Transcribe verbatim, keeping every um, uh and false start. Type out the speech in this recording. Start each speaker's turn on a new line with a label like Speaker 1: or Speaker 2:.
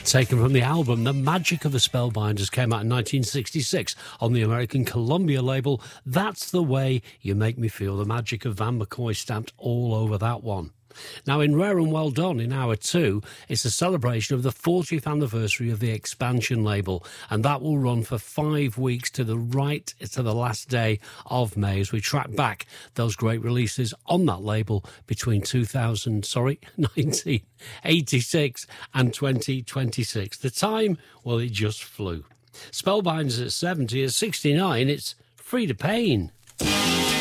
Speaker 1: Taken from the album The Magic of the Spellbinders, came out in nineteen sixty-six on the American Columbia label. That's the Way You Make Me Feel. The magic of Van McCoy stamped all over that one. Now, in Rare and Well Done, in hour two, it's a celebration of the fortieth anniversary of the Expansion label, and that will run for five weeks to the right to the last day of May as we track back those great releases on that label between two thousand, sorry, nineteen eighty-six and twenty twenty-six. The time, well, it just flew. Spellbinders at seventy, at sixty-nine, it's Freda Payne.